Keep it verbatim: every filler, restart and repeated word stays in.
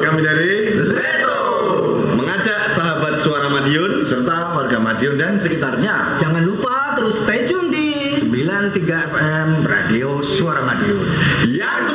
kami dari Leto mengajak sahabat Suara Madiun serta warga Madiun dan sekitarnya. Jangan lupa terus stay tune di sembilan tiga F M Radio Suara Madiun. yang